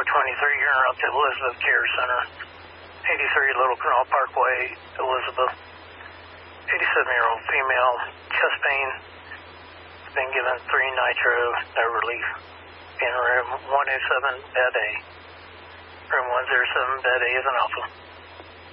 423, you're up to Elizabeth Care Center. 83 Little Canal Parkway, Elizabeth. 87-year-old female, chest pain. Been given 3 nitro, no relief. In room 107, bed A. Room 107, bed A is an alpha.